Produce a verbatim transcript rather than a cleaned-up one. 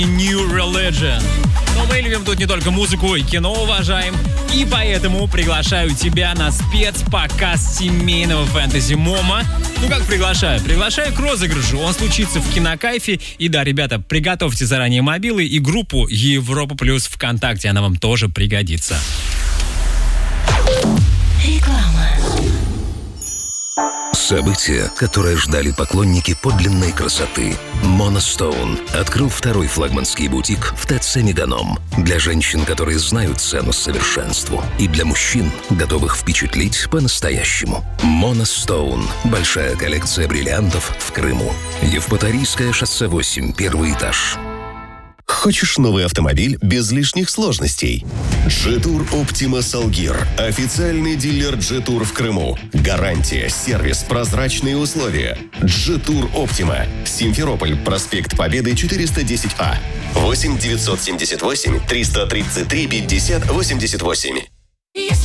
New Religion. Но мы любим тут не только музыку, и кино уважаем. И поэтому приглашаю тебя на спецпоказ семейного фэнтези МОМА. Ну как приглашаю? Приглашаю к розыгрышу. Он случится в Кинокайфе. И да, ребята, приготовьте заранее мобилы и группу Европа Плюс ВКонтакте. Она вам тоже пригодится. Реклама. Событие, которое ждали поклонники подлинной красоты. Monostone открыл второй флагманский бутик в ТЦ Меганом. Для женщин, которые знают цену совершенству. И для мужчин, готовых впечатлить по-настоящему. Monostone. Большая коллекция бриллиантов в Крыму. Евпаторийское шоссе восемь, первый этаж. Хочешь новый автомобиль без лишних сложностей? Джетур Optima Salguir. Официальный дилер Джетур в Крыму. Гарантия, сервис, прозрачные условия. Джетур Optima. Симферополь, проспект Победы, четыреста десять А. восемь девятьсот семьдесят восемь триста тридцать три пятьдесят восемьдесят восемь.